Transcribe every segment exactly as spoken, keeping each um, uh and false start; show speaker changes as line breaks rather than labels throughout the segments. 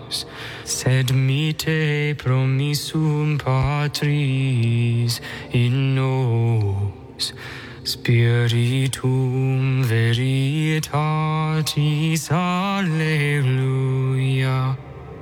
sed mite promissum Patris in nos, Spiritum veritatis, Alleluia.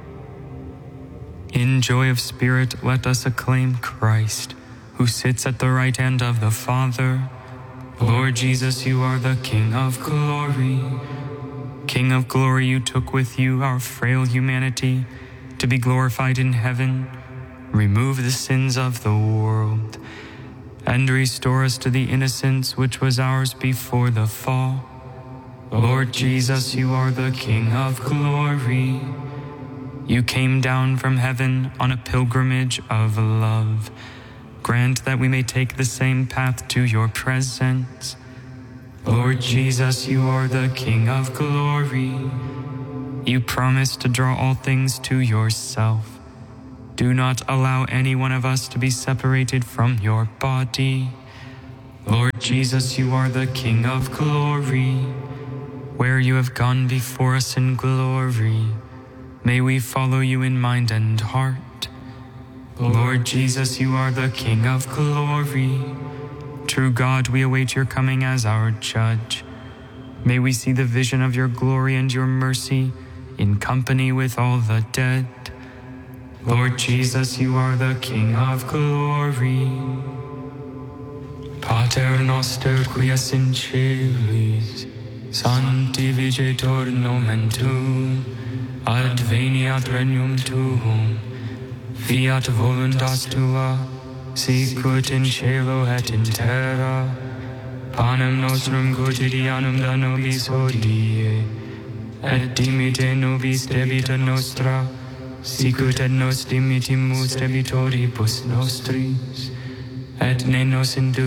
In joy of spirit, let us acclaim Christ, who sits at the right hand of the Father. Lord Jesus, you are the King of glory. King of glory, you took with you our frail humanity to be glorified in heaven. Remove the sins of the world and restore us to the innocence which was ours before the fall. Lord Jesus, you are the King of glory. You came down from heaven on a pilgrimage of love. Grant that we may take the same path to your presence. Lord Jesus, you are the King of glory. You promised to draw all things to yourself. Do not allow any one of us to be separated from your body. Lord Jesus, you are the King of glory. Where you have gone before us in glory, may we follow you in mind and heart. Lord Jesus, you are the King of glory. True God, we await your coming as our judge. May we see the vision of your glory and your mercy in company with all the dead. Lord Jesus, you are the King of glory. Pater noster, qui es in celis, sanctificetur nomen tuum, adveniat regnum tuum, fiat voluntas tua, sicut in cielo et in terra. Panem nostrum quotidianum da nobis hodie, et dimite nobis debita nostra, sicut et nos dimittimus debitoribus nostris, et ne nos inducas